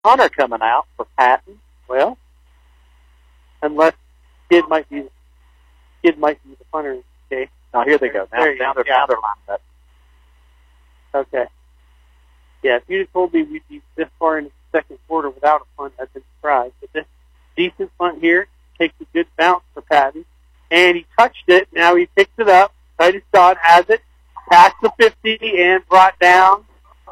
punter coming out for Patton. Well, unless Kid might be the punter in this case. Now here they go. Now they're lined up. Okay. Yeah, if you'd have told me we'd be this far into the second quarter without a punt, I'd been surprised. But this decent punt here takes a good bounce for Patton. And he touched it. Now he picks it up. Titus Dodd has it. Past the 50 and brought down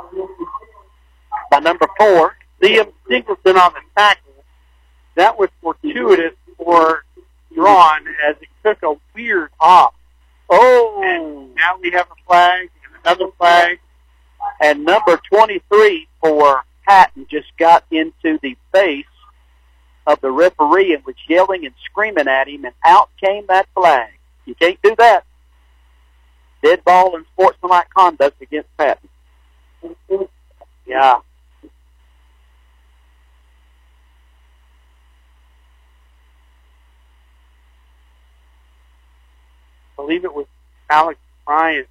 by number 4. Liam Singleton on the tackle. That was fortuitous for Drawn as he took a weird hop. Oh! And now we have a flag and another flag. And number 23 for Patton just got into the face of the referee and was yelling and screaming at him, and out came that flag. You can't do that. Dead ball and sportsmanlike conduct against Patton. Yeah. I believe it was Alex Bryant.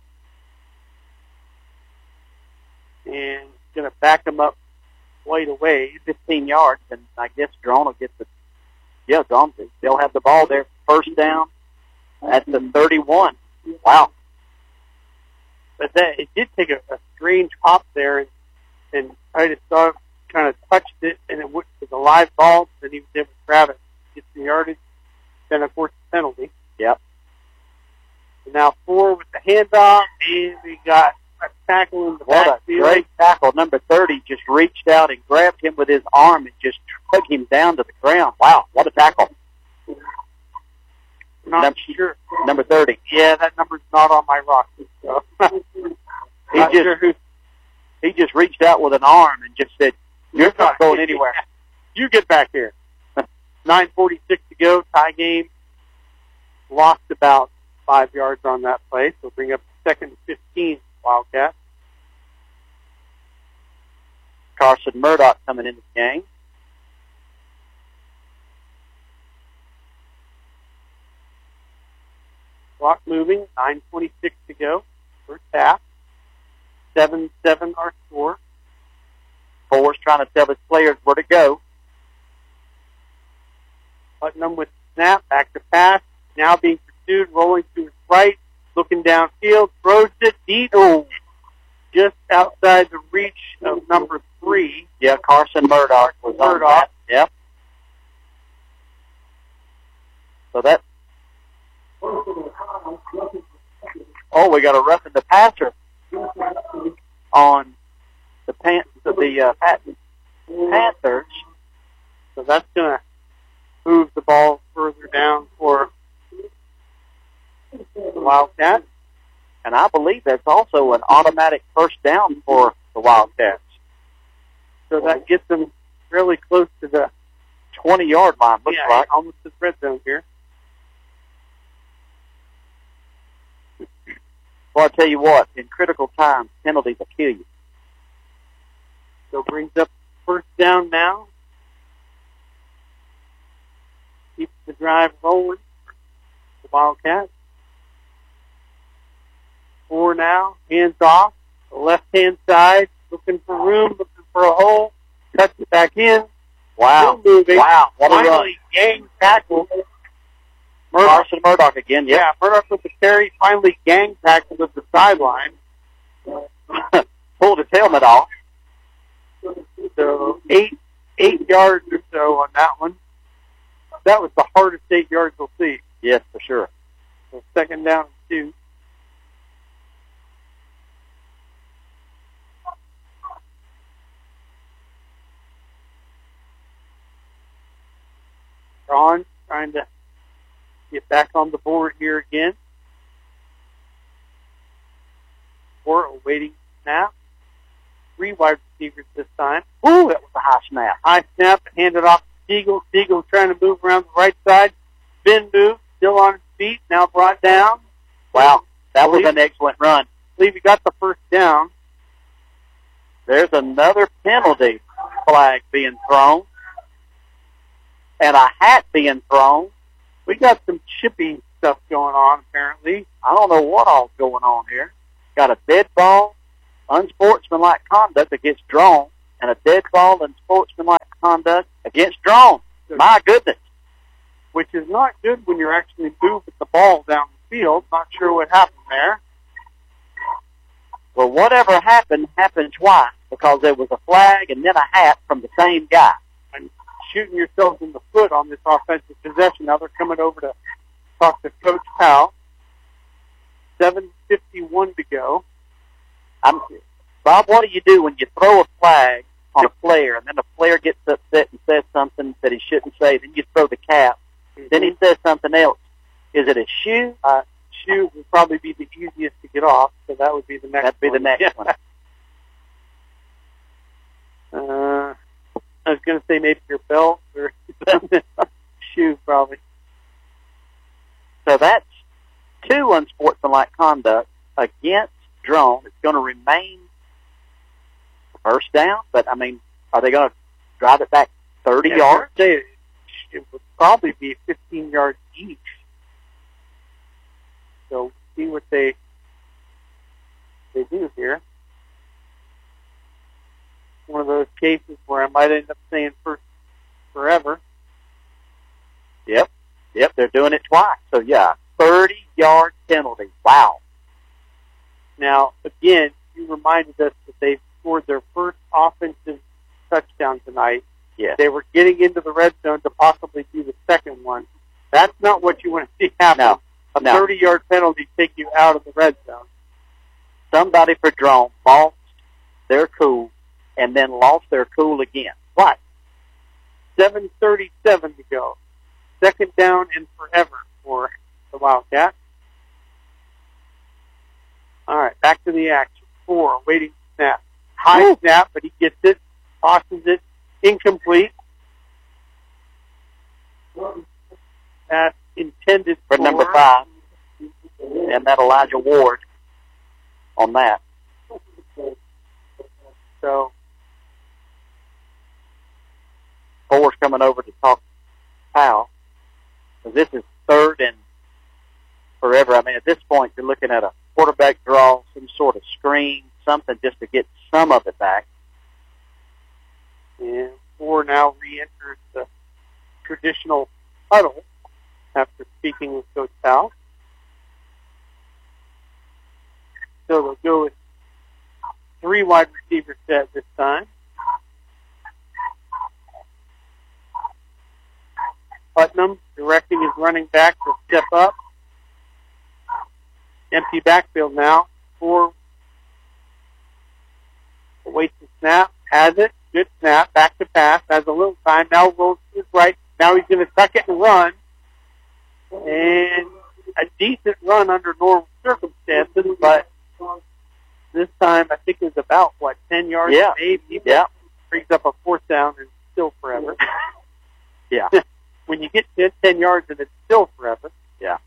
And going to back him up quite a ways, 15 yards, and I guess Drawn will get Drawn, they'll have the ball there, first down at the 31. Wow. But it did take a strange hop there, and I just thought kind of touched it, and it was a live ball, and he was able to grab it, get the yardage, then of course the penalty. Yep. And now 4 with the handoff, and we got a tackle in the backfield. What a great tackle. Number 30 just reached out and grabbed him with his arm and just took him down to the ground. Wow, what a tackle. Not sure. Number 30. Yeah, that number's not on my roster. So. He just reached out with an arm and just said, "You're not going anywhere. You get back here." 9:46 to go, tie game. Lost about 5 yards on that play, so bring up 2nd and 15, Wildcat. Carson Murdoch coming in the game. Clock moving, 9:26 to go. First half. 7-7 our score. Forr's trying to tell his players where to go. Putnam with snap, back to pass. Now being pursued, rolling to his right, looking downfield, throws it deep. Oh, just outside the reach of number 3. Yeah, Carson Murdoch was on that. Yep. So that. Oh, we got a roughing the passer on the Panthers. So that's going to move the ball further down for the Wildcats. And I believe that's also an automatic first down for the Wildcats. So that gets them really close to the 20-yard line, looks like. Almost the red zone here. Well, I tell you what, in critical times, penalties will kill you. So brings up first down now. Keeps the drive rolling. The Wildcats. 4 now. Hands off. The left-hand side. Looking for room. Looking for a hole. Cuts it back in. Wow. Still moving. Wow. What a run. Finally, gang tackle. Carson Murdoch again. Yep. Yeah, Murdoch with the carry. Finally gang tackled at the sideline. Pulled his helmet off. So 8 yards or so on that one. That was the hardest 8 yards we'll see. Yes, for sure. So 2nd down and 2. Ron trying to get back on the board here again. Or awaiting snap. 3 wide receivers this time. Ooh, that was a high snap. High snap, handed off to Siegel. Siegel trying to move around the right side. Spin move, still on his feet, now brought down. Wow, that was an excellent run. I believe he got the first down. There's another penalty flag being thrown. And a hat being thrown. We got some chippy stuff going on, apparently. I don't know what all's going on here. Got a dead ball, unsportsmanlike conduct that gets drawn. and a dead ball in sportsmanlike conduct against Drone. My goodness. Which is not good when you're actually moving the ball down the field. Not sure what happened there. Well, whatever happened twice, because there was a flag and then a hat from the same guy. And shooting yourselves in the foot on this offensive possession. Now they're coming over to talk to Coach Powell. 7:51 to go. Bob, what do you do when you throw a flag on a player and then the player gets upset and says something that he shouldn't say? Then you throw the cap. Then he says something else. Is it a shoe? Shoe would probably be the easiest to get off, so that would be the next one. That'd be the next one. I was going to say maybe your belt or shoe, probably. So that's 2 unsportsmanlike conduct against Drone. It's going to remain first down, but, I mean, are they going to drive it back 30 yards? It would probably be 15 yards each. So see what they do here. One of those cases where I might end up saying first forever. Yep, they're doing it twice. So, yeah, 30-yard penalty. Wow. Now, again, you reminded us that they scored their first offensive touchdown tonight. Yeah. They were getting into the red zone to possibly do the second one. That's not what you want to see happen. No. A 30-yard penalty take you out of the red zone. Somebody for Drone lost their cool and then lost their cool again. What? 7:37 to go. Second down and forever for the Wildcats. All right, back to the action. 4, waiting snap. High snap, but he gets it, tosses it, incomplete. Pass intended for number 5. And that Elijah Ward on that. So 4's coming over to talk to Powell. So this is 3rd and forever. I mean, at this point, you're looking at a quarterback draw, some sort of screen, something just to get some of it back. And 4 now re-enters the traditional huddle after speaking with Coach Powell. So they'll go with 3 wide receiver set this time. Putnam directing his running back to step up. Empty backfield now. 4 awaits the snap. Has it. Good snap. Back to pass. Has a little time. Now rolls to his right. Now he's going to tuck it and run. And a decent run under normal circumstances, but this time I think it was about, 10 yards maybe. Yeah. Brings up a 4th down and still forever. Yeah. When you get 10 yards and it's still forever. Yeah.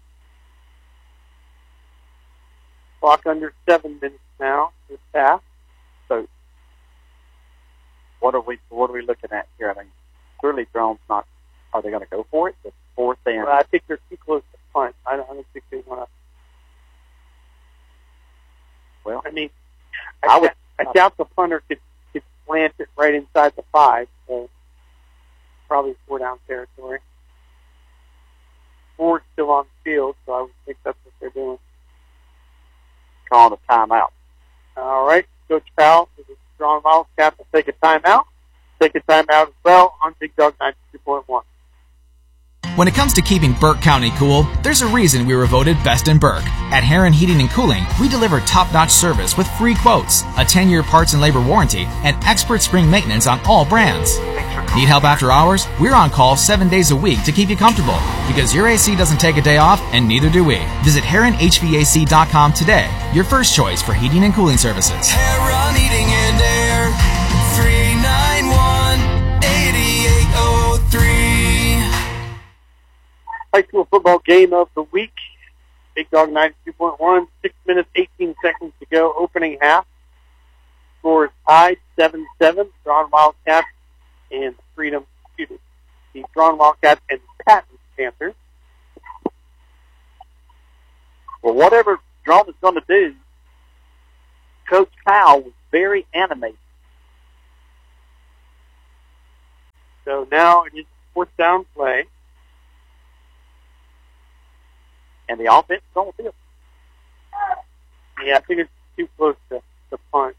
Clock under 7 minutes now. This pass. So what are we looking at here? I mean, surely Drone's not. Are they going to go for it? The 4th and. Well, I think they're too close to punt. I don't think they want to. Well, I mean, I doubt the punter could plant it right inside the 5. So probably 4 down territory. 4's still on the field, so I would think that's what they're doing. Calling a timeout. All right, Coach Powell, the strong Wildcat, will take a timeout. Take a timeout as well on Big Dog 92.1. When it comes to keeping Burke County cool, there's a reason we were voted best in Burke. At Heron Heating and Cooling, we deliver top-notch service with free quotes, a 10-year parts and labor warranty, and expert spring maintenance on all brands. Need help after hours? We're on call 7 days a week to keep you comfortable, because your AC doesn't take a day off, and neither do we. Visit HeronHVAC.com today, your first choice for heating and cooling services. Heron Heating and Air, 391-8803. High school football game of the week. Big Dog 92.1, 6 minutes, 18 seconds to go, opening half. Score is tied 7-7. Drawn Wildcats and the Drawn Wildcats and Patton Panthers. Well, whatever Drawn is going to do, Coach Powell was very animated So now it is a fourth down play. And the offense is on the field. Yeah, I think it's too close to punt.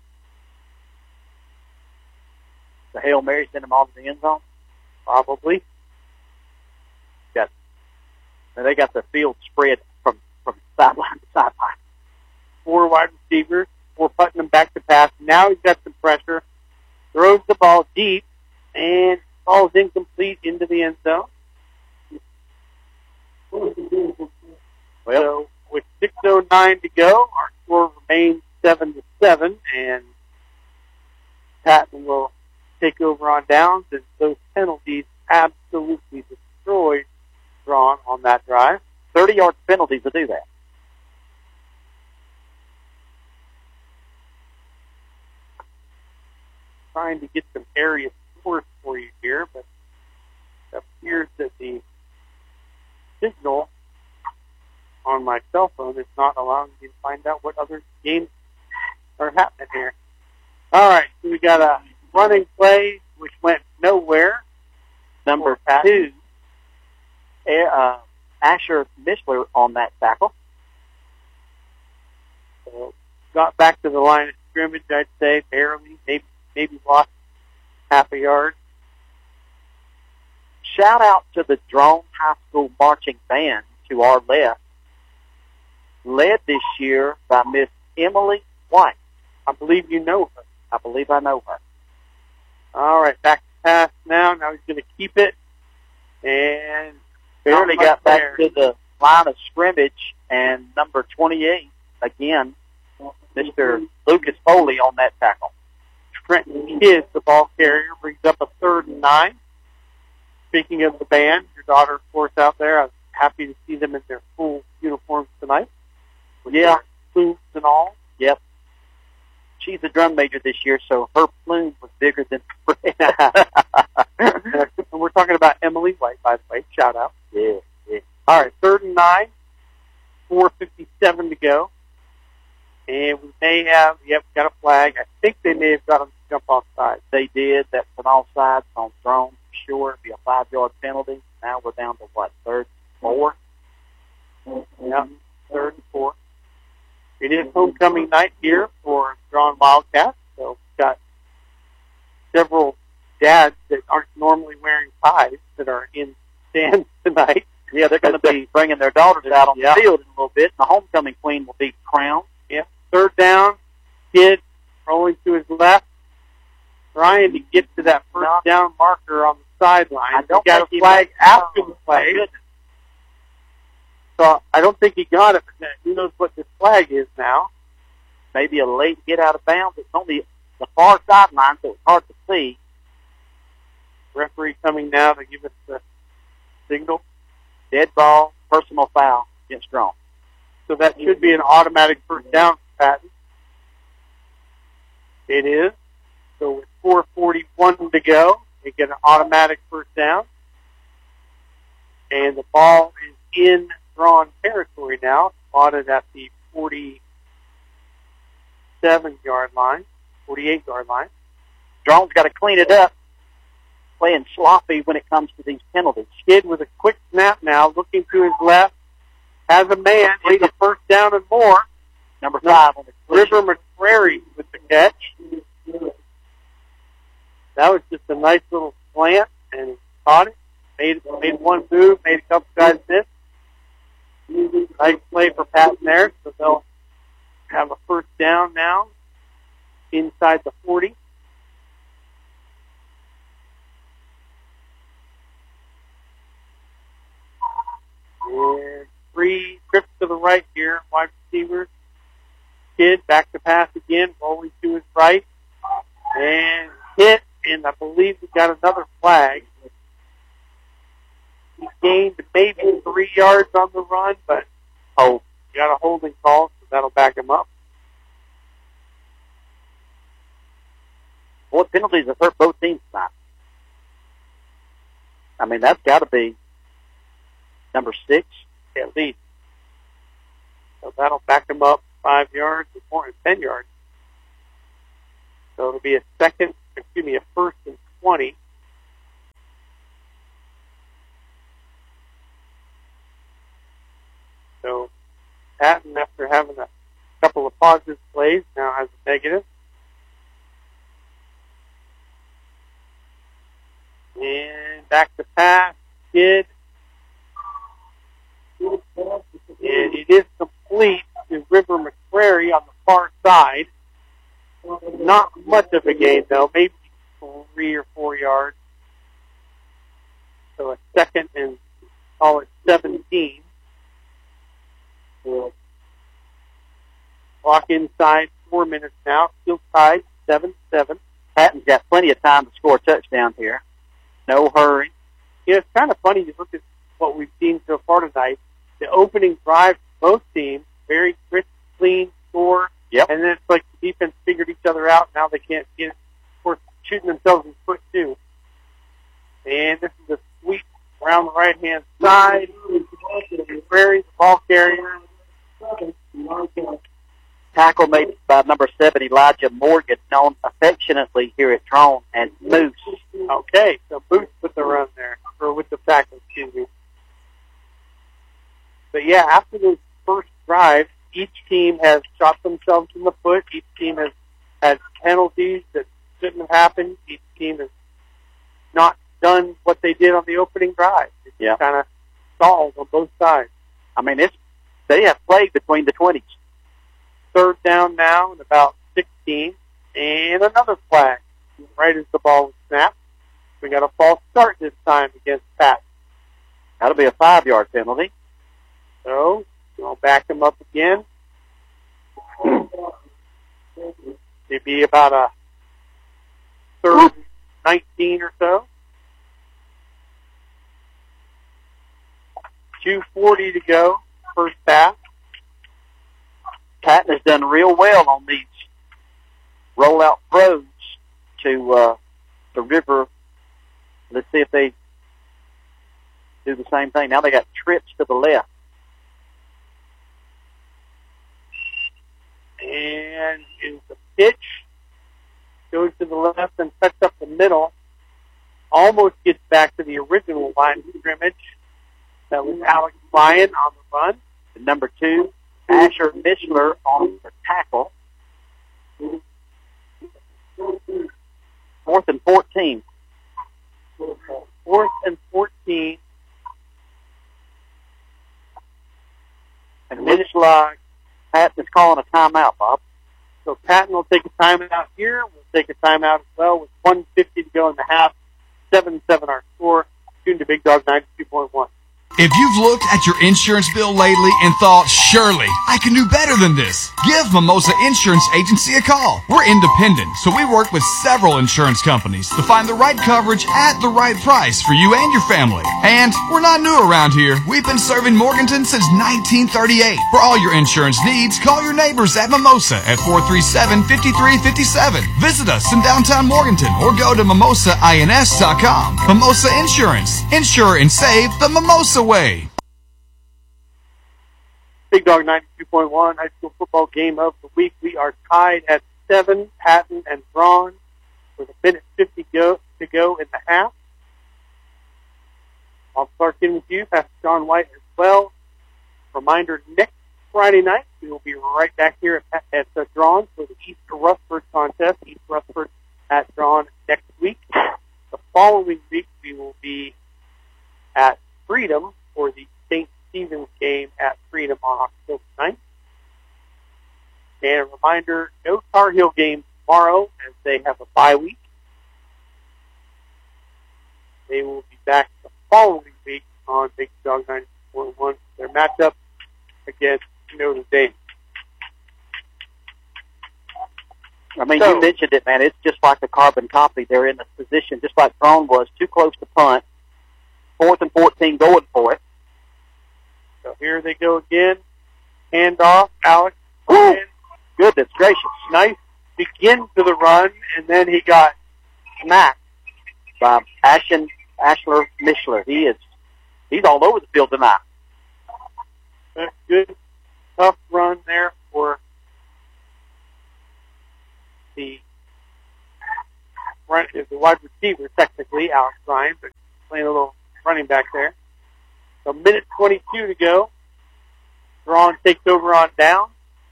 The Hail Mary sent them all to the end zone. Probably. And they got the field spread from sideline to sideline. 4 wide receivers, 4 putting them back to pass. Now he's got some pressure. Throws the ball deep and falls incomplete into the end zone. So with 6:09 to go, our score remains 7-7, and Patton will take over on downs, and those penalties absolutely destroyed Drawn on that drive. 30-yard penalties to do that. Trying to get some area scores for you here, but it appears that the signal on my cell phone is not allowing me to find out what other games are happening here. All right, so we got a running play which went nowhere. Number 2, Asher Mishler on that tackle. So got back to the line of scrimmage, I'd say, barely, maybe lost half a yard. Shout out to the Drone High School marching band to our left, led this year by Miss Emily White. I believe you know her. I believe I know her. All right, back to pass now. Now he's going to keep it. And barely got back to the line of scrimmage, and number 28, again, Mr. Lucas Foley on that tackle. Trenton Kidd, the ball carrier, brings up a 3rd and 9. Speaking of the band, your daughter, of course, out there, I was happy to see them in their full uniforms tonight. Yeah. Plumes and all. Yep. She's a drum major this year, so her plume was bigger than Fred. And we're talking about Emily White, by the way. Shout out. Yeah. All right, 3rd and 9, 4:57 to go. And we may have, got a flag. I think they may have got them to jump offside. They did. That's an offside on Drone for sure. It'd be a 5-yard penalty. Now we're down to what, 3rd, 4? Yep, 3rd and 4. It is homecoming night here for Drawn Wildcats, so we've got several dads that aren't normally wearing ties that are in stands tonight. Yeah, they're going to be bringing their daughters out on the field in a little bit. The homecoming queen will be crowned. Yeah. 3rd down, Kidd rolling to his left, trying to get to that 1st down marker on the sideline. I don't got a flag after the play. So I don't think he got it, but who knows what this flag is now. Maybe a late get out of bounds. It's on the far sideline, so it's hard to see. Referee coming now to give us the signal. Dead ball, personal foul against Drone. So that should be an automatic 1st down for Patton. It is. So with 4:41 to go, they get an automatic 1st down. And the ball is in Drawn territory now, spotted at the 47-yard line, 48-yard line. Drone's got to clean it up. Playing sloppy when it comes to these penalties. Kidd with a quick snap now, looking to his left, has a man, it's a 1st down and more. Number 5 on the River McCrary with the catch. That was just a nice little slant, and he caught it. Made one move, made a couple guys miss. Nice play for Patton there, so they'll have a 1st down now inside the 40. And 3 trips to the right here, wide receivers. Kidd back to pass again, rolling to his right, and hit, and I believe we got another flag. He gained maybe 3 yards on the run, but he got a holding call, so that'll back him up. What penalties have hurt both teams tonight? I mean, that's got to be number 6 at least. So that'll back him up 5 yards, or 10 yards. So it'll be a 1st and 20. Patton, after having a couple of positive plays, now has a negative. And back to pass, Kidd. And it is complete to River McCrary on the far side. Not much of a gain, though, maybe 3 or 4 yards. So a second and call it 17. Clock inside, 4 minutes now. Still tied, 7-7. Patton's got plenty of time to score touchdowns here. No hurry. Yeah, it's kind of funny to look at what we've seen so far tonight. The opening drive for both teams, very crisp, clean score. Yep. And then it's like the defense figured each other out. Now they can't get it. Of course, shooting themselves in the foot, too. And this is a sweep around the right-hand side. Prairie, the ball carrier. Tackle made by number 7, Elijah Morgan, known affectionately here at Drone as Moose. Okay, so Moose with the run there, or with the tackle, excuse me. But yeah, after those first drives, each team has shot themselves in the foot. Each team has had penalties that shouldn't have happened. Each team has not done what they did on the opening drive. It's kind of stalled on both sides. I mean, they have played between the 20s. Third down now and about 16. And another flag right as the ball was snapped. We got a false start this time against Pat. That'll be a 5-yard penalty. So, we'll back him up again. It'd be about a third 19 or so. 2:40 to go, first half. Patton has done real well on these rollout throws to the River. Let's see if they do the same thing. Now they got trips to the left. And is the pitch. Goes to the left and cuts up the middle. Almost gets back to the original line of scrimmage. That was Alex Bryan on the run. And number 2, Asher Mishler on the tackle. 4th and 14. 4th and 14. And Mishler, Patton is calling a timeout, Bob. So Patton will take a timeout here. We'll take a timeout as well with 1:50 to go in the half. 7-7 our score. Tune to Big Dog 92.1. If you've looked at your insurance bill lately and thought, surely, I can do better than this, give Mimosa Insurance Agency a call. We're independent, so we work with several insurance companies to find the right coverage at the right price for you and your family. And we're not new around here. We've been serving Morganton since 1938. For all your insurance needs, call your neighbors at Mimosa at 437-5357. Visit us in downtown Morganton or go to mimosains.com. Mimosa Insurance. Insure and save the Mimosa way. Big Dog 92.1 high school football game of the week. We are tied at 7, Patton and Braun, with 1:50 to go in the half. I'll start in with you, Pastor John White as well. Reminder, next Friday night, we will be right back here at Drawn for the East Rutherford contest. East Rutherford at Drawn next week. The following week, we will be at Freedom for the St. Stephen's game at Freedom on October 9th. And a reminder, no Tar Heel game tomorrow as they have a bye week. They will be back the following week on Big Dog 94.1. Their matchup against Notre Dame. I mean, you mentioned it, man. It's just like a carbon copy. They're in a position just like Braun was, too close to punt. 4th and 14 going for it. So here they go again. Handoff, Alex. Goodness gracious. Nice begin to the run, and then he got smacked by Ashler Mishler. He's all over the field tonight. A good, tough run there for the wide receiver, technically, Alex Bryan, but playing a little running back there. So 1:22 to go. Braun takes over on down.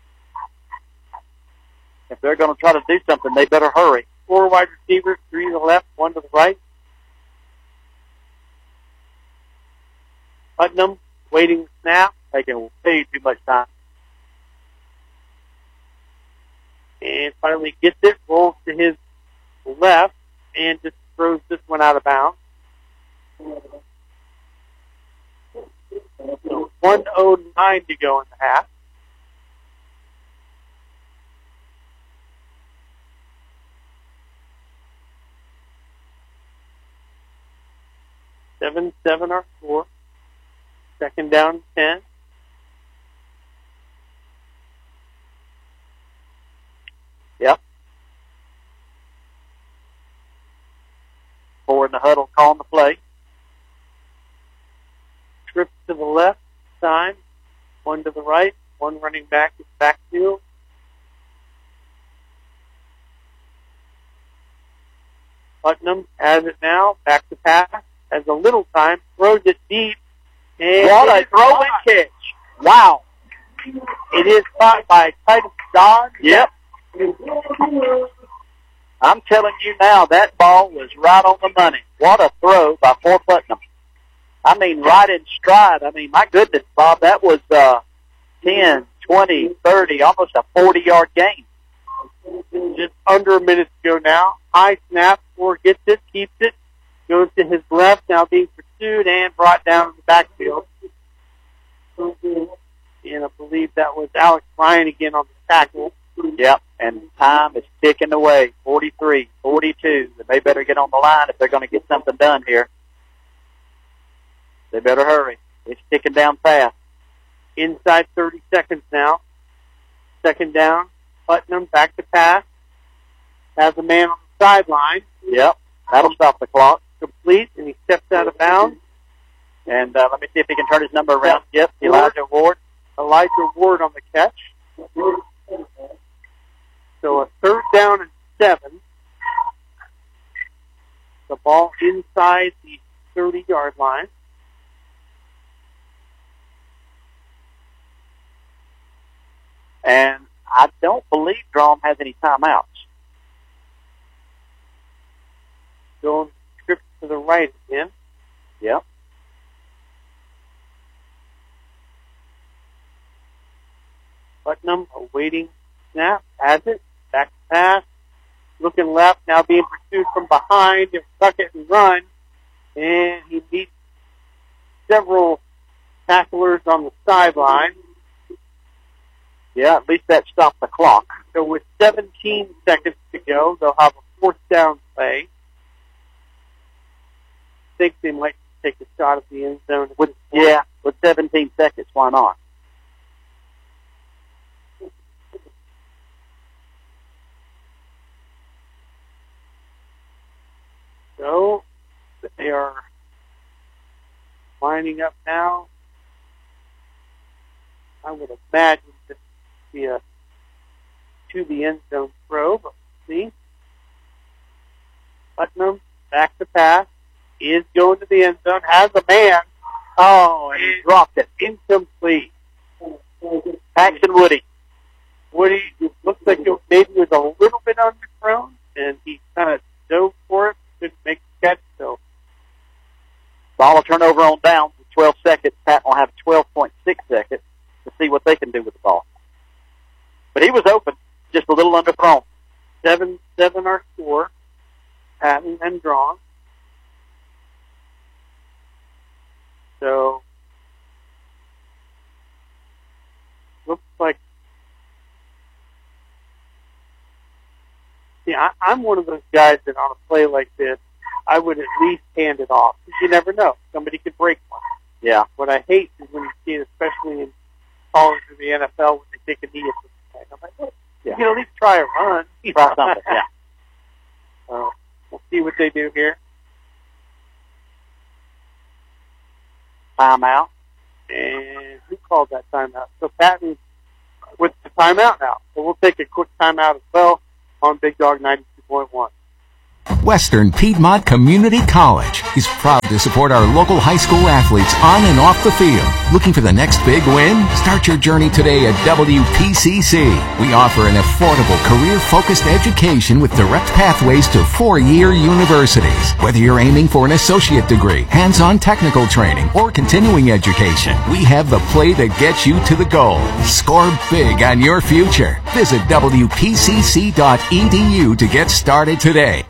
If they're going to try to do something, they better hurry. 4 wide receivers, 3 to the left, 1 to the right. Putnam waiting the snap, Taking way too much time. and finally gets it, rolls to his left, and just throws this one out of bounds. So 1:09 to go in the half. Seven our score. Second down, 10. Yep. 4 in the huddle calling the play. Trips to the left side, 1 to the right, 1 running back is backfield. Putnam has it now, back to pass, has a little time, throws it deep, and What a throw and catch. Wow. it is caught by Titus Dodge. Yep. I'm telling you now, that ball was right on the money. What a throw by Fort Putnam. I mean, right in stride. I mean, my goodness, Bob, that was 10, 20, 30, almost a 40-yard gain. Just under a minute to go now. High snap, Ford gets it, keeps it, goes to his left, now being pursued and brought down in the backfield. And I believe that was Alex Ryan again on the tackle. Yep, and time is ticking away. 43, 42. They better get on the line if they're going to get something done here. They better hurry. It's ticking down fast. Inside 30 seconds now. Second down. Putnam back to pass. Has a man on the sideline. Yep, that'll stop the clock. Complete, and he steps out of bounds. And let me see if he can turn his number around. Yep, Elijah Ward. Elijah Ward on the catch. So a third down and 7. The ball inside the 30-yard line. And I don't believe Drom has any timeouts. Going script to the right again. Yep. Putnam awaiting snap. Has it. Back to pass. Looking left. Now being pursued from behind. He'll tuck it and run. And he beats several tacklers on the sideline. Yeah, at least that stopped the clock. So with 17 seconds to go, they'll have a fourth down play. I think they might take a shot at the end zone. With 17 seconds, why not? So they are lining up now. I would imagine this would be a to the end zone throw, but we'll see. Putnam back to pass. Is going to the end zone. Has a man. Oh, and he dropped it. Incomplete. Paxton Woody. Woody looks like it maybe was a little bit underthrown, and he kind of dove for it. Couldn't make the catch, so. Ball will turn over on down with 12 seconds. Pat will have 12.6 seconds to see what they can do with the ball. But he was open, just a little underthrown. 7-7 our score. Patton and Drawn. So, looks like, I'm one of those guys that on a play like this, I would at least hand it off. Because you never know. Somebody could break one. Yeah. What I hate is when you see it, especially in college or the NFL, when they take a knee at the end. I'm like, well, you can at least try a run. Try something, yeah. So, we'll see what they do here. Timeout. And who called that timeout? So Patton with the timeout now. So we'll take a quick timeout as well on Big Dog 92.1. Western Piedmont Community College is proud to support our local high school athletes on and off the field. Looking for the next big win? Start your journey today at WPCC. We offer an affordable, career-focused education with direct pathways to 4-year universities. Whether you're aiming for an associate degree, hands-on technical training, or continuing education, we have the play that gets you to the goal. Score big on your future. Visit WPCC.edu to get started today.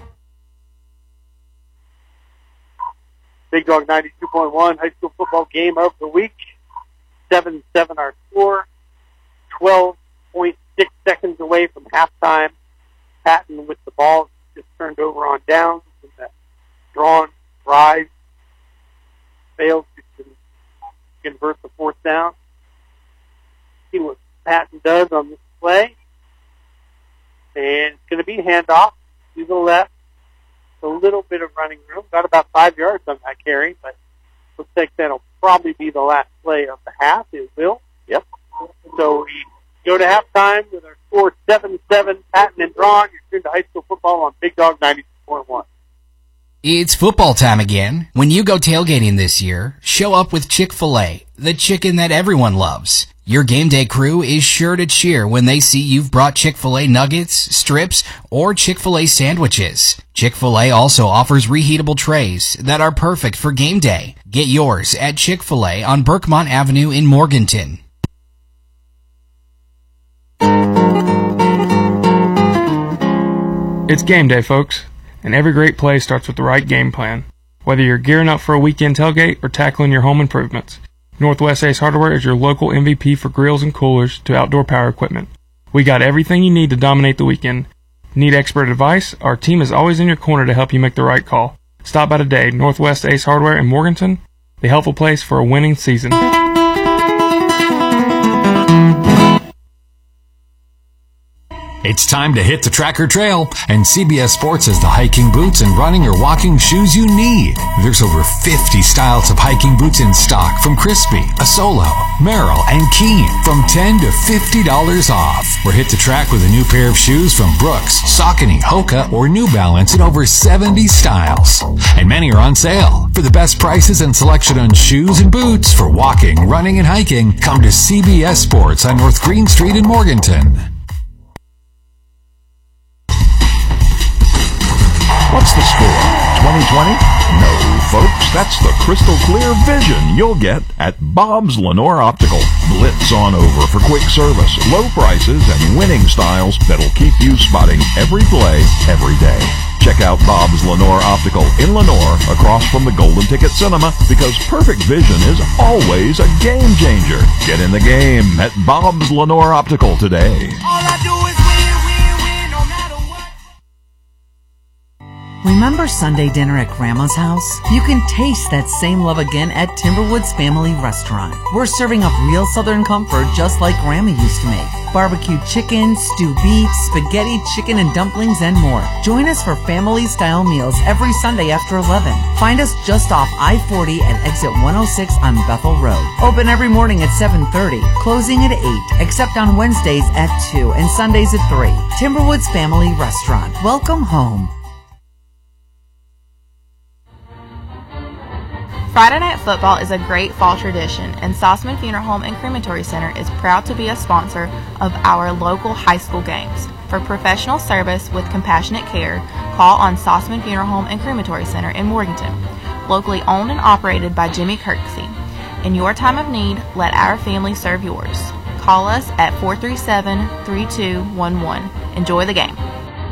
Big Dog 92.1 high school football game of the week. 7-7 our score. 12.6 seconds away from halftime. Patton with the ball just turned over on downs. And that drawn drive fails to convert the fourth down. See what Patton does on this play. And it's going to be handoff to the left. A little bit of running room. Got about 5 yards on that carry, but looks like that'll probably be the last play of the half. It will. Yep. So we go to halftime with our score 7-7. Patton and Drawn. You're tuned to high school football on Big Dog 92.1. It's football time again. When you go tailgating this year, show up with Chick-fil-A, the chicken that everyone loves. Your game day crew is sure to cheer when they see you've brought Chick-fil-A nuggets, strips, or Chick-fil-A sandwiches. Chick-fil-A also offers reheatable trays that are perfect for game day. Get yours at Chick-fil-A on Berkmont Avenue in Morganton. It's game day, folks, and every great play starts with the right game plan. Whether you're gearing up for a weekend tailgate or tackling your home improvements, Northwest Ace Hardware is your local MVP for grills and coolers to outdoor power equipment. We got everything you need to dominate the weekend. Need expert advice? Our team is always in your corner to help you make the right call. Stop by today, Northwest Ace Hardware in Morganton, the helpful place for a winning season. It's time to hit the track or trail, and CBS Sports has the hiking boots and running or walking shoes you need. There's over 50 styles of hiking boots in stock from Crispy, Asolo, Merrill, and Keen, from $10 to $50 off. Or hit the track with a new pair of shoes from Brooks, Saucony, Hoka, or New Balance in over 70 styles. And many are on sale. For the best prices and selection on shoes and boots for walking, running, and hiking, come to CBS Sports on North Green Street in Morganton. What's the score? 2020? No, folks, that's the crystal clear vision you'll get at Bob's Lenore Optical. Blitz on over for quick service, low prices, and winning styles that'll keep you spotting every play, every day. Check out Bob's Lenore Optical in Lenore, across from the Golden Ticket Cinema, because perfect vision is always a game changer. Get in the game at Bob's Lenore Optical today. All I do is win, no matter what. Remember Sunday dinner at Grandma's house? You can taste that same love again at Timberwoods Family Restaurant. We're serving up real Southern comfort just like Grandma used to make. Barbecued chicken, stewed beef, spaghetti, chicken and dumplings, and more. Join us for family-style meals every Sunday after 11. Find us just off I-40 at exit 106 on Bethel Road. Open every morning at 7:30, closing at 8, except on Wednesdays at 2 and Sundays at 3. Timberwoods Family Restaurant. Welcome home. Friday Night Football is a great fall tradition, and Sossaman Funeral Home and Crematory Center is proud to be a sponsor of our local high school games. For professional service with compassionate care, call on Sossaman Funeral Home and Crematory Center in Morganton. Locally owned and operated by Jimmy Kirksey. In your time of need, let our family serve yours. Call us at 437-3211. Enjoy the game.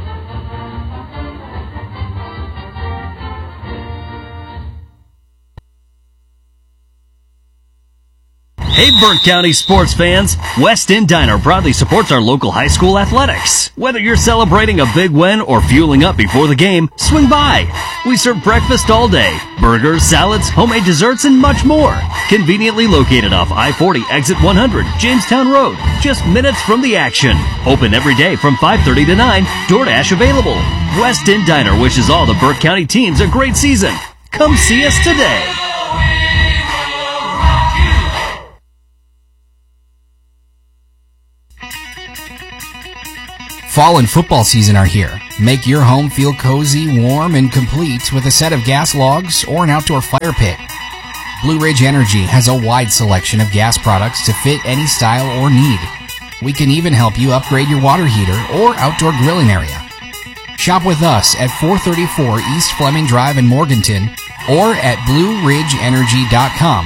Hey Burke County sports fans, West End Diner proudly supports our local high school athletics. Whether you're celebrating a big win or fueling up before the game, swing by. We serve breakfast all day, burgers, salads, homemade desserts, and much more. Conveniently located off I-40 exit 100, Jamestown Road, just minutes from the action. Open every day from 5:30 to 9, DoorDash available. West End Diner wishes all the Burke County teams a great season. Come see us today. Fall and football season are here. Make your home feel cozy, warm, and complete with a set of gas logs or an outdoor fire pit. Blue Ridge Energy has a wide selection of gas products to fit any style or need. We can even help you upgrade your water heater or outdoor grilling area. Shop with us at 434 East Fleming Drive in Morganton or at BlueRidgeEnergy.com.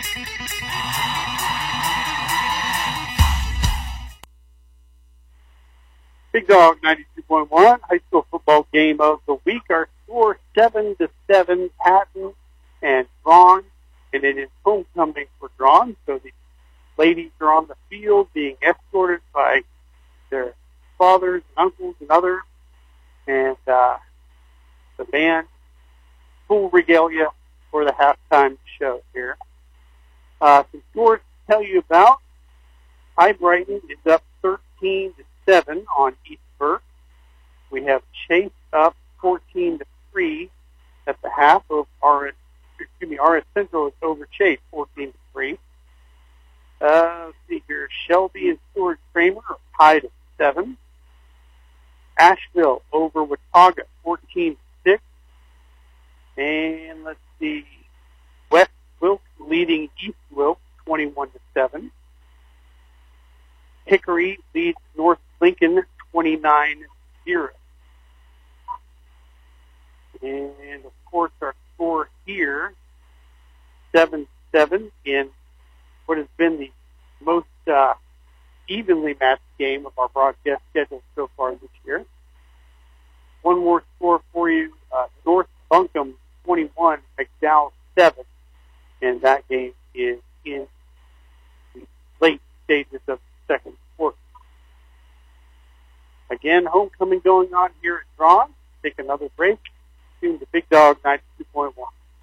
Big Dog 92.1, high school football game of the week. Our score 7-7, Patton and Drawn, and it is homecoming for Drawn. So the ladies are on the field being escorted by their fathers and uncles and others, and the band, full regalia for the halftime show here. Some scores to tell you about. High Brighton is up 13-7 on East Burke. We have Chase up 14-3 at the half of RS Central is over Chase 14-3. Let's see here. Shelby and Stuart Kramer are tied at 7. Asheville over Watauga 14-6. And let's see. West Wilkes leading East Wilkes 21-7. Hickory leads North Lincoln 29-0. And of course our score here 7-7 in what has been the most evenly matched game of our broadcast schedule so far this year. One more score for you. North Buncombe 21, McDowell 7. And that game is in the late stages of the second quarter. Again, homecoming going on here at Drawn. Take another break. Tune to Big Dog 92.1.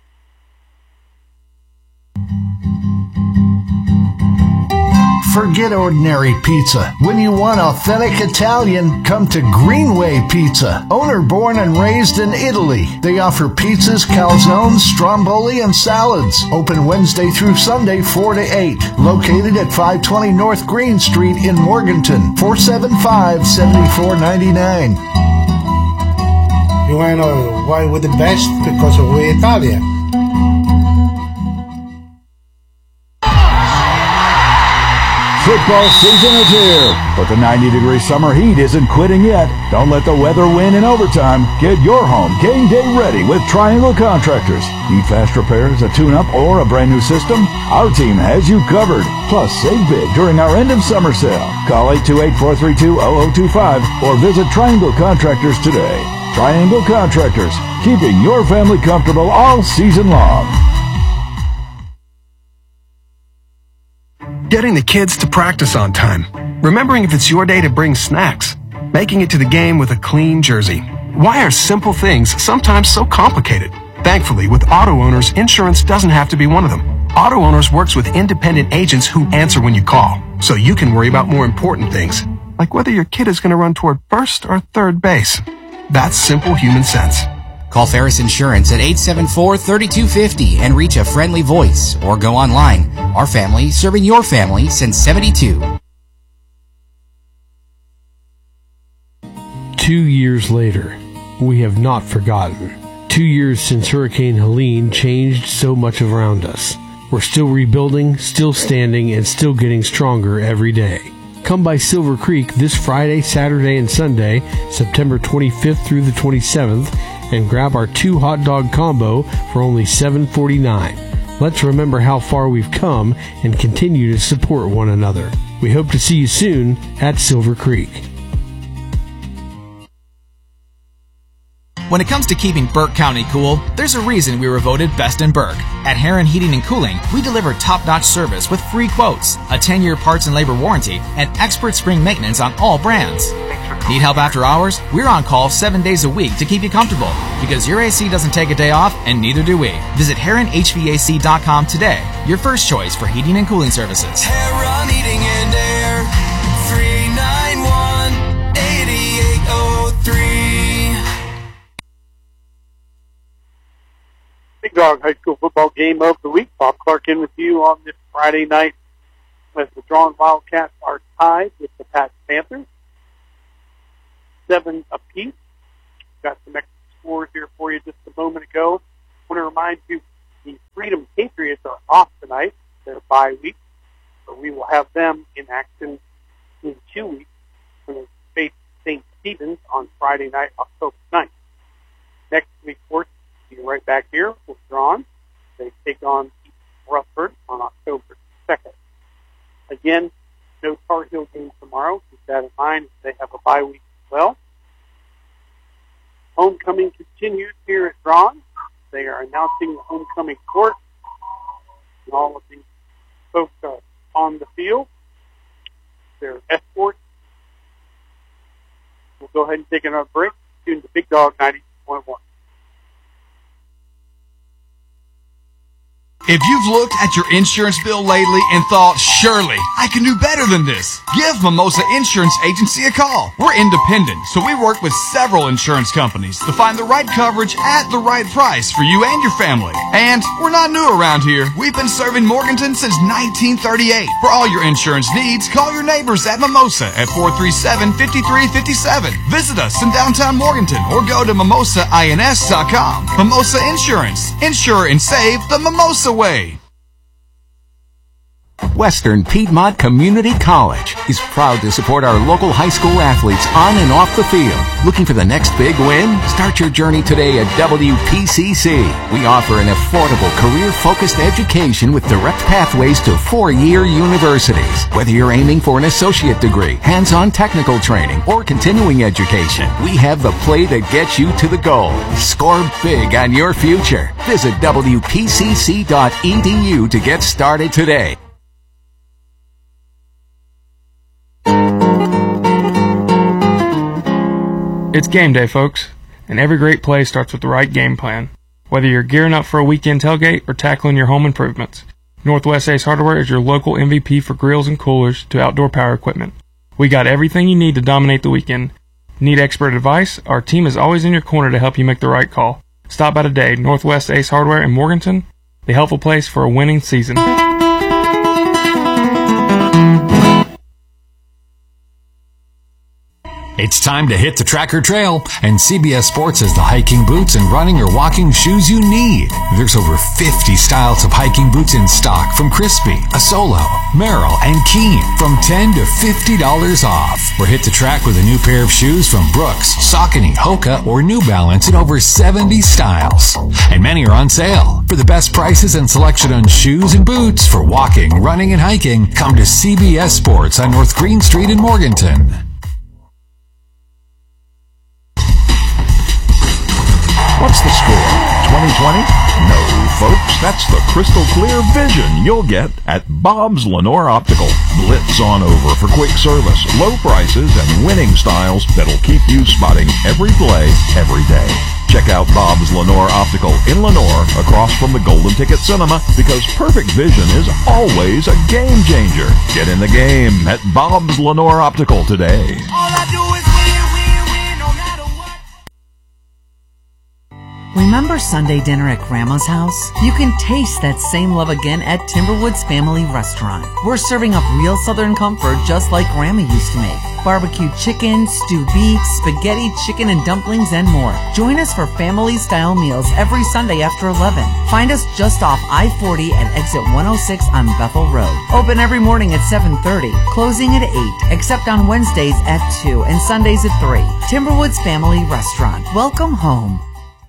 Forget ordinary pizza. When you want authentic Italian, come to Greenway Pizza. Owner born and raised in Italy. They offer pizzas, calzones, stromboli, and salads. Open Wednesday through Sunday 4 to 8. Located at 520 North Green Street in Morganton. 475-7499. You want to know why we're the best? Because we're Italian. Football season is here, but the 90-degree summer heat isn't quitting yet. Don't let the weather win in overtime. Get your home game day ready with Triangle Contractors. Need fast repairs, a tune-up, or a brand new system? Our team has you covered. Plus, save big during our end of summer sale. Call 828-432-0025 or visit Triangle Contractors today. Triangle Contractors, keeping your family comfortable all season long. Getting the kids to practice on time. Remembering if it's your day to bring snacks. Making it to the game with a clean jersey. Why are simple things sometimes so complicated? Thankfully, with Auto Owners, insurance doesn't have to be one of them. Auto Owners works with independent agents who answer when you call, so you can worry about more important things, like whether your kid is going to run toward first or third base. That's simple human sense. Call Ferris Insurance at 874-3250 and reach a friendly voice, or go online. Our family serving your family since '72. 2 years later, we have not forgotten. 2 years since Hurricane Helene changed so much around us. We're still rebuilding, still standing, and still getting stronger every day. Come by Silver Creek this Friday, Saturday, and Sunday, September 25th through the 27th, and grab our 2 hot dog combo for only $7.49. Let's remember how far we've come and continue to support one another. We hope to see you soon at Silver Creek. When it comes to keeping Burke County cool, there's a reason we were voted best in Burke. At Heron Heating and Cooling, we deliver top-notch service with free quotes, a 10-year parts and labor warranty, and expert spring maintenance on all brands. Need help after hours? We're on call 7 days a week to keep you comfortable, because your AC doesn't take a day off, and neither do we. Visit HeronHVAC.com today, your first choice for heating and cooling services. Heron Heating and Air, 391-8803. Big Dog High School football game of the week. Bob Clark in with you on this Friday night as the Drawn Wildcats are tied with the Pat Panthers. 7 apiece. Got some extra scores here for you just a moment ago. I want to remind you the Freedom Patriots are off tonight. They're bye week, so we will have them in action in 2 weeks when they face St. Stephen's on Friday night, October 9th. Next week, of course, we'll be right back here with Drawn. They take on Rutherford on October 2nd. Again, no Tar Heel game tomorrow. Keep that in mind. They have a bye week as well. Homecoming continues here at Drawn. They are announcing the homecoming court. And all of the folks are on the field. Their escorts. We'll go ahead and take another break. Tune to Big Dog 90.1. If you've looked at your insurance bill lately and thought, surely, I can do better than this, give Mimosa Insurance Agency a call. We're independent, so we work with several insurance companies to find the right coverage at the right price for you and your family. And we're not new around here. We've been serving Morganton since 1938. For all your insurance needs, call your neighbors at Mimosa at 437-5357. Visit us in downtown Morganton or go to mimosains.com. Mimosa Insurance. Insure and save the Mimosa way. Western Piedmont Community College is proud to support our local high school athletes on and off the field. Looking for the next big win? Start your journey today at WPCC. We offer an affordable, career-focused education with direct pathways to 4-year universities. Whether you're aiming for an associate degree, hands-on technical training, or continuing education, we have the play that gets you to the goal. Score big on your future. Visit WPCC.edu to get started today. It's game day, folks, and every great play starts with the right game plan. Whether you're gearing up for a weekend tailgate or tackling your home improvements, Northwest Ace Hardware is your local MVP for grills and coolers to outdoor power equipment. We got everything you need to dominate the weekend. Need expert advice? Our team is always in your corner to help you make the right call. Stop by today, Northwest Ace Hardware in Morganton, the helpful place for a winning season. It's time to hit the track or trail, and CBS Sports has the hiking boots and running or walking shoes you need. There's over 50 styles of hiking boots in stock from Crispy, Asolo, Merrill, and Keen, from $10 to $50 off. Or hit the track with a new pair of shoes from Brooks, Saucony, Hoka, or New Balance in over 70 styles. And many are on sale. For the best prices and selection on shoes and boots for walking, running, and hiking, come to CBS Sports on North Green Street in Morganton. What's the score? 2020? No, folks. That's the crystal clear vision you'll get at Bob's Lenore Optical. Blitz on over for quick service, low prices, and winning styles that'll keep you spotting every play, every day. Check out Bob's Lenore Optical in Lenore, across from the Golden Ticket Cinema, because perfect vision is always a game changer. Get in the game at Bob's Lenore Optical today. All I do is win, no matter what. Remember Sunday dinner at Grandma's house? You can taste that same love again at Timberwoods Family Restaurant. We're serving up real Southern comfort just like Grandma used to make. Barbecue chicken, stewed beef, spaghetti, chicken and dumplings, and more. Join us for family-style meals every Sunday after 11. Find us just off I-40 at exit 106 on Bethel Road. Open every morning at 7:30, closing at 8, except on Wednesdays at 2 and Sundays at 3. Timberwoods Family Restaurant. Welcome home.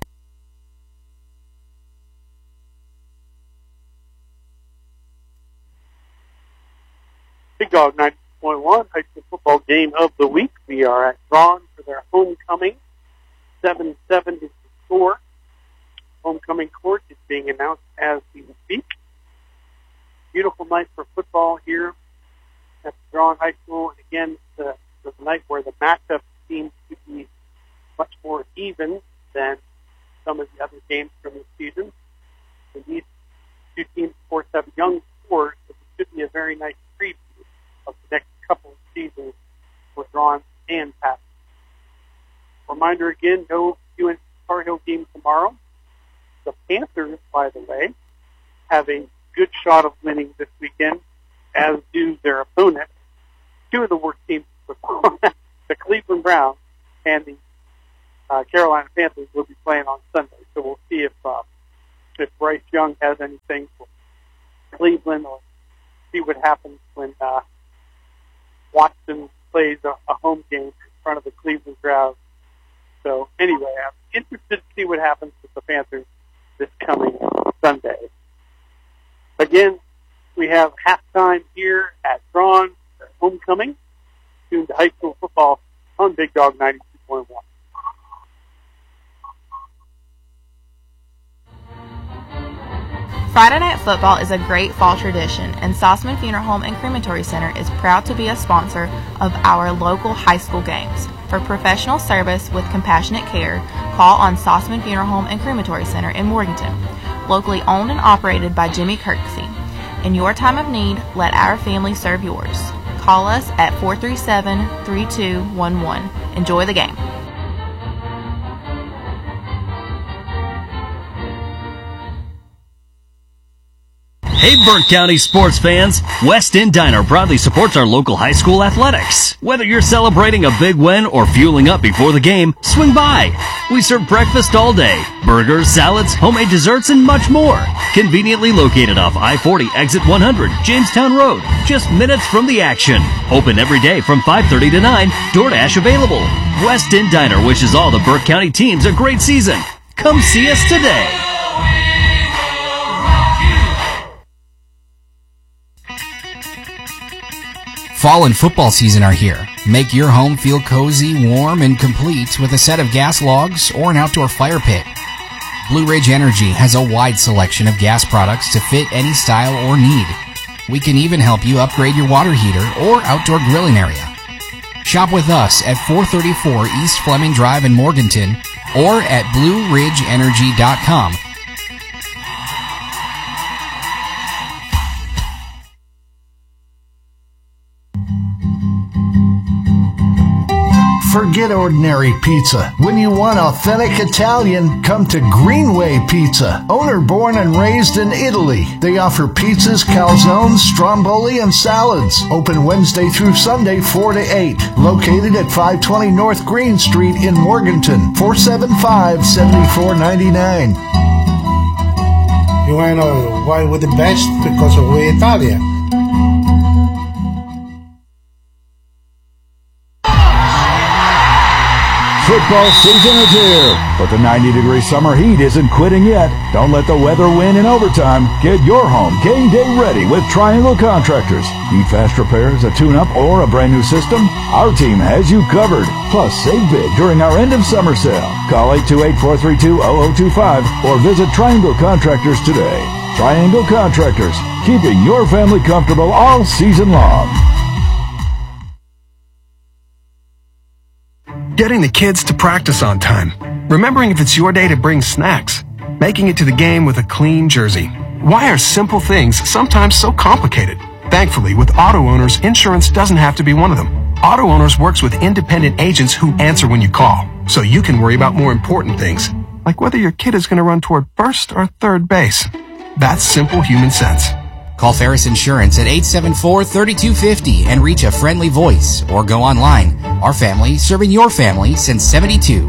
Big Dog 90.1 high school football game of the week. We are at Drawn for their homecoming. 7-7 is the score. Homecoming court is being announced as we speak. Beautiful night for football here at Drawn High School. And again, the night where the matchup seems to be much more even than some of the other games from the season. And these two teams, of course, have young scores, so it should be a very nice preview of the next couple of seasons for Drawn and Pat. Reminder again, no UNC Tar Heel game tomorrow. The Panthers, by the way, have a good shot of winning this weekend, as do their opponent. Two of the worst teams in football, the Cleveland Browns and the Carolina Panthers will be playing on Sunday. So we'll see if Bryce Young has anything for Cleveland, or see what happens when Watson plays a home game in front of the Cleveland crowd. So anyway, I'm interested to see what happens with the Panthers this coming Sunday. Again, we have halftime here at Braun, homecoming, tuned to high school football on Big Dog 92.1. Friday Night Football is a great fall tradition, and Sossman Funeral Home and Crematory Center is proud to be a sponsor of our local high school games. For professional service with compassionate care, call on Sossman Funeral Home and Crematory Center in Morganton. Locally owned and operated by Jimmy Kirksey. In your time of need, let our family serve yours. Call us at 437-3211. Enjoy the game. Hey Burke County sports fans, West End Diner proudly supports our local high school athletics. Whether you're celebrating a big win or fueling up before the game, swing by. We serve breakfast all day, burgers, salads, homemade desserts, and much more. Conveniently located off I-40 exit 100, Jamestown Road, just minutes from the action. Open every day from 5:30 to 9, DoorDash available. West End Diner wishes all the Burke County teams a great season. Come see us today. Fall and football season are here. Make your home feel cozy, warm, and complete with a set of gas logs or an outdoor fire pit. Blue Ridge Energy has a wide selection of gas products to fit any style or need. We can even help you upgrade your water heater or outdoor grilling area. Shop with us at 434 East Fleming Drive in Morganton or at BlueRidgeEnergy.com. Forget ordinary pizza. When you want authentic Italian, come to Greenway Pizza. Owner born and raised in Italy. They offer pizzas, calzones, stromboli, and salads. Open Wednesday through Sunday 4 to 8. Located at 520 North Green Street in Morganton. 475-7499. You want to know why we're the best? Because we're Italian. Football season is here, but the 90-degree summer heat isn't quitting yet. Don't let the weather win in overtime. Get your home game day ready with Triangle Contractors. Need fast repairs, a tune-up, or a brand new system? Our team has you covered. Plus, save big during our end of summer sale. Call 828-432-0025 or visit Triangle Contractors today. Triangle Contractors, keeping your family comfortable all season long. Getting the kids to practice on time. Remembering if it's your day to bring snacks. Making it to the game with a clean jersey. Why are simple things sometimes so complicated? Thankfully, with Auto Owners, insurance doesn't have to be one of them. Auto Owners works with independent agents who answer when you call, so you can worry about more important things, like whether your kid is going to run toward first or third base. That's simple human sense. Call Ferris Insurance at 874-3250 and reach a friendly voice, or go online. Our family, serving your family since 72.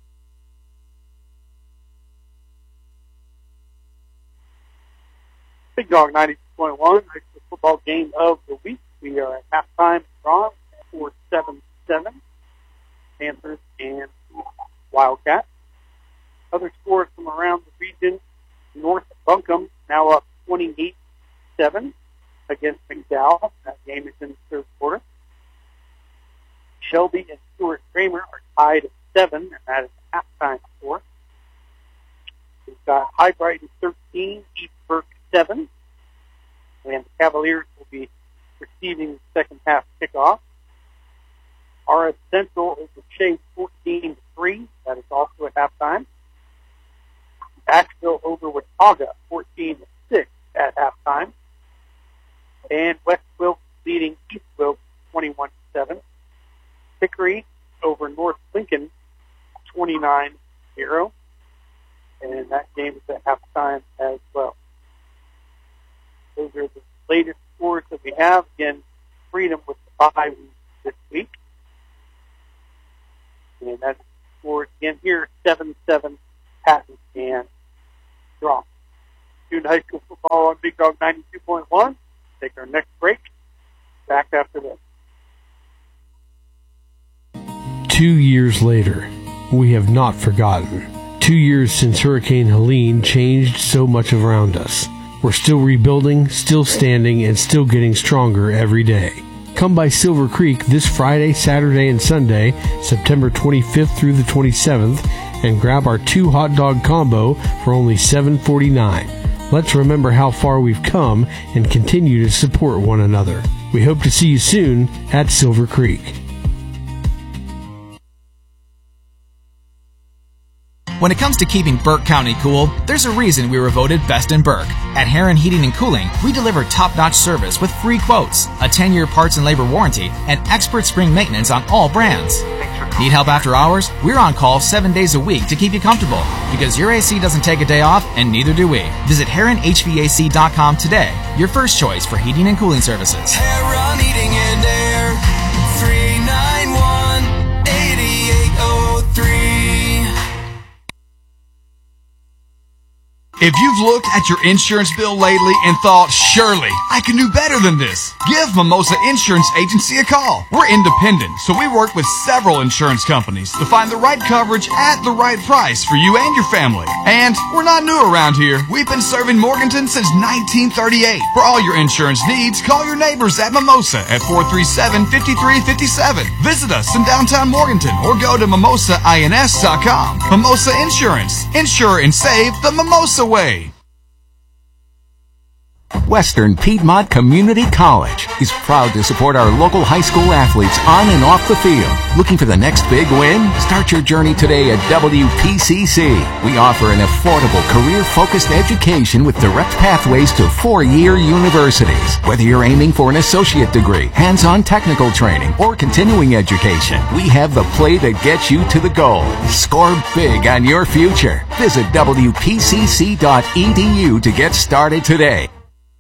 Big Dog 92.1, high school football game of the week. We are at halftime draw 4-7-7. Panthers and Wildcats. Other scores from around the region. North Buncombe now up 28-7 against McDowell. That game is in the third quarter. Shelby and Stuart Kramer are tied at 7, and that is the halftime score. We've got High Brighton 13, East Burke 7, and the Cavaliers will be receiving the second half kickoff. RS Central over Chase 14-3. That is also at halftime. Asheville over Watauga 14-6 at halftime. And West Wilkes leading East Wilkes 21-7. Hickory over North Lincoln 29-0. And that game is at halftime as well. Those are the latest scores that we have. Again, Freedom with the bye week this week. And that's scored again here, 7-7 Patton and draw. Student high school football on Big Dog 92.1. Take our next break. Back after this. 2 years later, we have not forgotten. 2 years since Hurricane Helene changed so much around us. We're still rebuilding, still standing, and still getting stronger every day. Come by Silver Creek this Friday, Saturday, and Sunday, September 25th through the 27th, and grab our 2 hot dog combo for only $7.49. Let's remember how far we've come and continue to support one another. We hope to see you soon at Silver Creek. When it comes to keeping Burke County cool, there's a reason we were voted best in Burke. At Heron Heating and Cooling, we deliver top-notch service with free quotes, a 10-year parts and labor warranty, and expert spring maintenance on all brands. Need help after hours? We're on call 7 days a week to keep you comfortable, because your AC doesn't take a day off, and neither do we. Visit HeronHVAC.com today, your first choice for heating and cooling services. Heron Heating and Air, 391-8803. If you've looked at your insurance bill lately and thought, surely, I can do better than this, give Mimosa Insurance Agency a call. We're independent, so we work with several insurance companies to find the right coverage at the right price for you and your family. And we're not new around here. We've been serving Morganton since 1938. For all your insurance needs, call your neighbors at Mimosa at 437-5357. Visit us in downtown Morganton or go to mimosains.com. Mimosa Insurance. Insure and save the Mimosa way. Western Piedmont Community College is proud to support our local high school athletes on and off the field. Looking for the next big win? Start your journey today at WPCC. We offer an affordable, career-focused education with direct pathways to 4-year universities. Whether you're aiming for an associate degree, hands-on technical training, or continuing education, we have the play that gets you to the goal. Score big on your future. Visit WPCC.edu to get started today.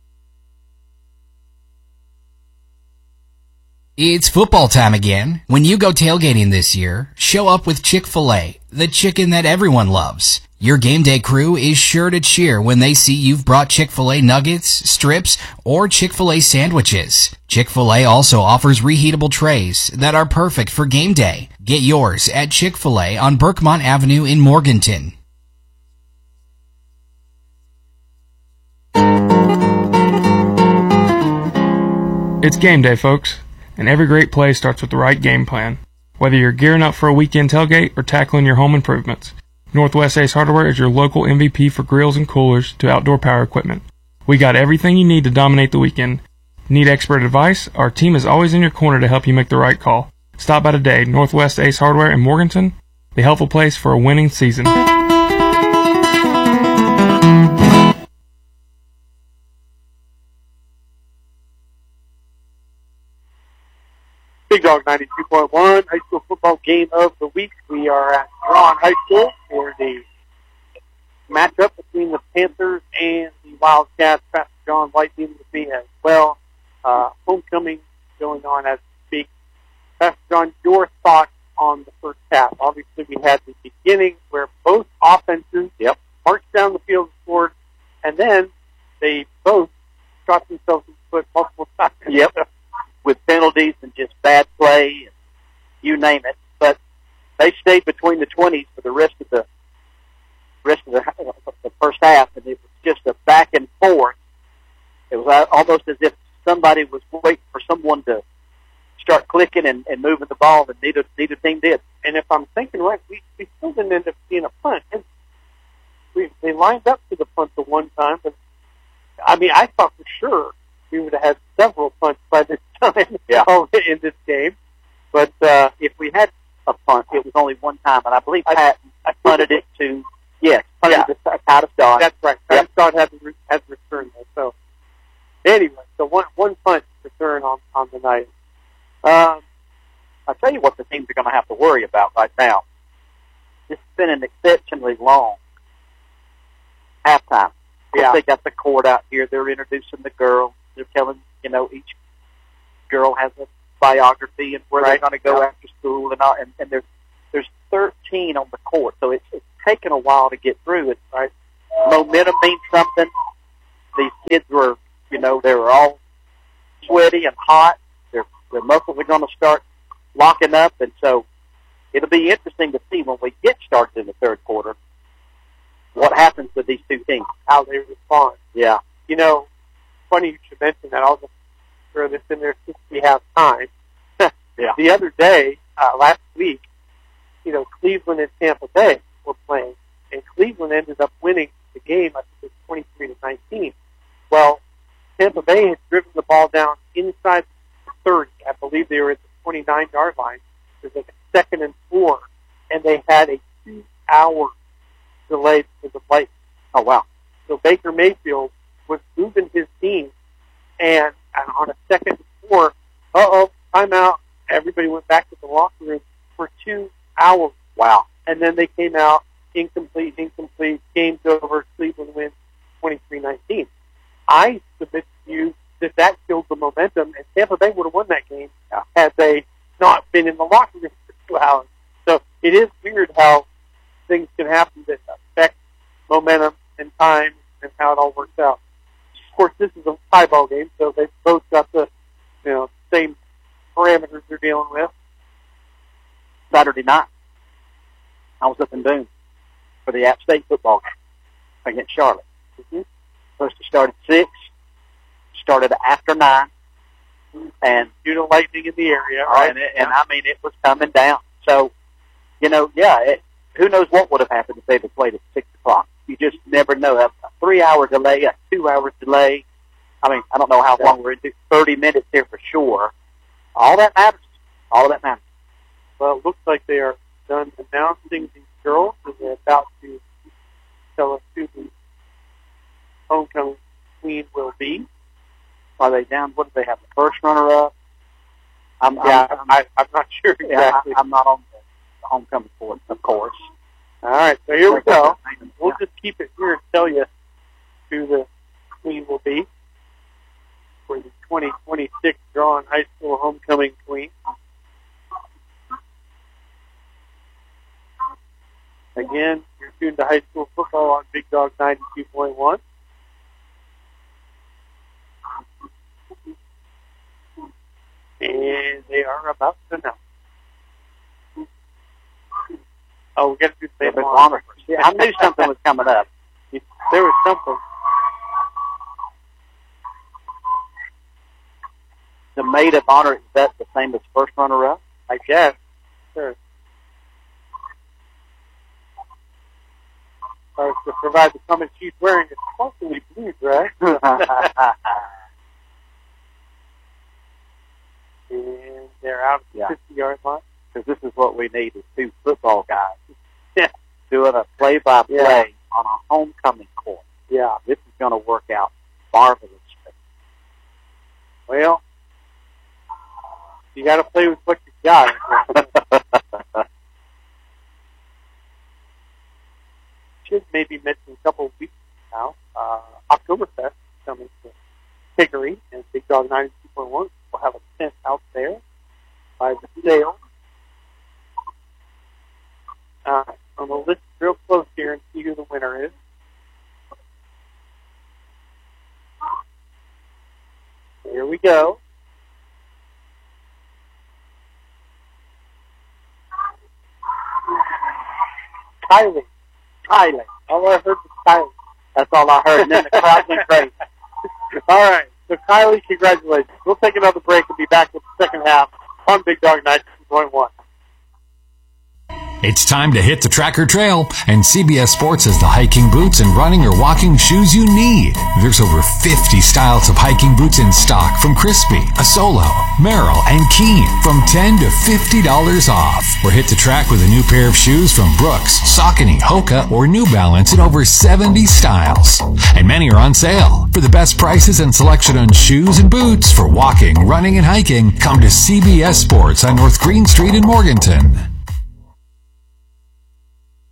It's football time again. When you go tailgating this year, show up with Chick-fil-A, the chicken that everyone loves. Your game day crew is sure to cheer when they see you've brought Chick-fil-A nuggets, strips, or Chick-fil-A sandwiches. Chick-fil-A also offers reheatable trays that are perfect for game day. Get yours at Chick-fil-A on Berkmont Avenue in Morganton. It's game day, folks. And every great play starts with the right game plan. Whether you're gearing up for a weekend tailgate or tackling your home improvements, Northwest Ace Hardware is your local MVP for grills and coolers to outdoor power equipment. We got everything you need to dominate the weekend. Need expert advice? Our team is always in your corner to help you make the right call. Stop by today, Northwest Ace Hardware in Morganton, the helpful place for a winning season. Big Dog 92.1, high school football game of the week. We are at Drawn High School for the matchup between the Panthers and the Wildcats. Pastor John White being with me as well. Homecoming going on as we speak. Pastor John, your thoughts on the first half? Obviously, we had the beginning where both offenses marched down the field and scored, and then they both shot themselves in the foot multiple times. With penalties and just bad play, and you name it. But they stayed between the 20s for the rest of the first half, and it was just a back and forth. It was almost as if somebody was waiting for someone to start clicking and moving the ball, and neither team did. And if I'm thinking right, we still didn't end up seeing a punt. They lined up to the punt the one time, but I mean, I thought for sure we would have had several punts by this time in this game. But if we had a punt, it was only one time, and I believe Pat punted it to Titus Dodd. That's right. Titus Dodd had to return there. So anyway, so one punt return on the night. I'll tell you what the teams are going to have to worry about right now. This has been an exceptionally long halftime. They got the court out here. They're introducing the girls. They're telling, each girl has a biography and where they're going to go after school and all. And there's 13 on the court, so it's taken a while to get through it. Right? Momentum means something. These kids were, they were all sweaty and hot. Their muscles are going to start locking up, and so it'll be interesting to see when we get started in the third quarter what happens with these two teams, how they respond. Yeah. Funny you should mention that. I'll just throw this in there since we have time. Yeah. The other day, last week, Cleveland and Tampa Bay were playing, and Cleveland ended up winning the game. I think it was 23-19. Well, Tampa Bay had driven the ball down inside the 30. I believe they were at the 29-yard line. It was like a 2nd and 4, and they had a 2-hour delay because of lightning. Oh, wow. So Baker Mayfield was moving his team, and on a 2nd and 4, timeout. Everybody went back to the locker room for 2 hours. Wow. And then they came out, incomplete, game's over, Cleveland wins 23-19. I submit to you that killed the momentum, and Tampa Bay would have won that game had they not been in the locker room for 2 hours. So it is weird how things can happen that affect momentum and time and how it all works out. Of course, this is a tie ball game, so they've both got the same parameters they're dealing with. Saturday night, I was up in Boone for the App State football game against Charlotte. Mm-hmm. Supposed to start at 6, started after 9, and due to lightning in the area, right? And I mean, it was coming down. So, who knows what would have happened if they'd have played at 6 o'clock? You just never know. A 3-hour delay, a 2-hour delay. I mean, I don't know how long we're into. 30 minutes here for sure. All that matters. Well, it looks like they are done announcing these girls, and they're about to tell us who the homecoming queen will be. Are they down? What do they have? The first runner-up? I'm not sure exactly. Yeah, I'm not on the homecoming court, of course. All right, so here we go. We'll just keep it here and tell you who the queen will be for the 2026 Drawn High School Homecoming Queen. Again, you're tuned to high school football on Big Dog 92.1. And they are about to announce. Oh, we got to do the same honor. Yeah, I knew something was coming up. There was something. The maid of honor, is that the same as first runner-up? I guess. Sure. To provide the comment she's wearing a sparkly blue dress. And they're out of the 50-yard line. Because this is what we need, is 2 football guys doing a play-by-play on a homecoming court. Yeah. This is going to work out marvelously. Well, you got to play with what you got. Should maybe mention a couple of weeks now. Oktoberfest coming to Hickory and Big Dog 92.1. We'll have a tent out there by the sale. I'm going to listen real close here and see who the winner is. Here we go. Kylie. All I heard was Kylie. That's all I heard, and then the crowd went crazy. All right. So, Kylie, congratulations. We'll take another break and be back with the second half on Big Dog 92.1. It's time to hit the track or trail, and CBS Sports has the hiking boots and running or walking shoes you need. There's over 50 styles of hiking boots in stock from Crispy, Asolo, Merrill, and Keen from $10 to $50 off. Or hit the track with a new pair of shoes from Brooks, Saucony, Hoka, or New Balance in over 70 styles. And many are on sale. For the best prices and selection on shoes and boots for walking, running, and hiking, come to CBS Sports on North Green Street in Morganton.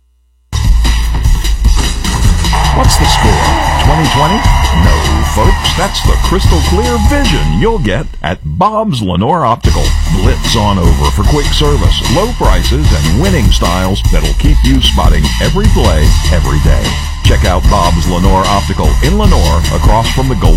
What's the score? 2020? No, folks, That's the crystal clear vision you'll get at Bob's Lenore Optical. Blitz on over for quick service, low prices, and winning styles that'll keep you spotting every play, every day. Check out Bob's Lenore Optical in Lenore, across from the Gold